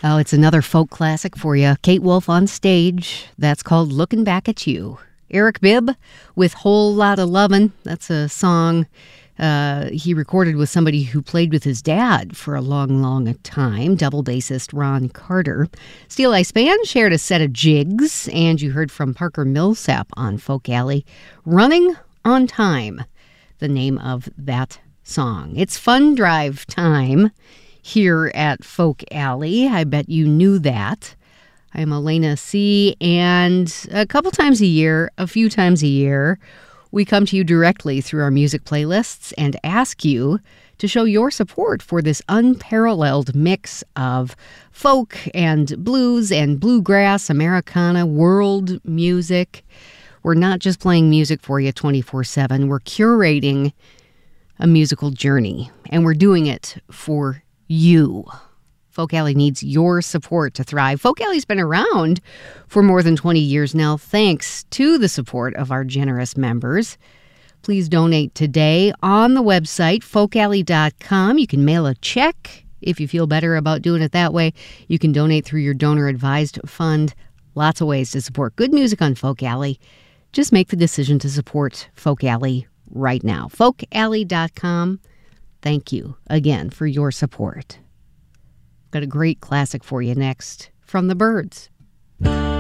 Oh, it's another folk classic for you. Kate Wolf on stage. That's called Looking Back at You. Eric Bibb with Whole Lotta Lovin'. That's a song he recorded with somebody who played with his dad for a long, long time, double bassist Ron Carter. Steel Ice Band shared a set of jigs, and you heard from Parker Millsap on Folk Alley. Running on Time, the name of that song. It's fun drive time here at Folk Alley. I bet you knew that. I'm Elena C., and a few times a year, we come to you directly through our music playlists and ask you to show your support for this unparalleled mix of folk and blues and bluegrass, Americana, world music. We're not just playing music for you 24/7. We're curating a musical journey, and we're doing it for you. Folk Alley needs your support to thrive. Folk Alley's been around for more than 20 years now, thanks to the support of our generous members. Please donate today on the website, folkalley.com. You can mail a check if you feel better about doing it that way. You can donate through your donor-advised fund. Lots of ways to support good music on Folk Alley. Just make the decision to support Folk Alley right now. folkalley.com. Thank you again for your support. Got a great classic for you next from the Byrds.